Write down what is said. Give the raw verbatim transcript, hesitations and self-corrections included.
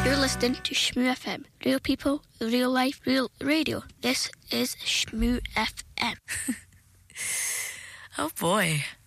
You're listening to Shmoo F M. Real people, real life, real radio. This is Shmoo F M. Oh boy.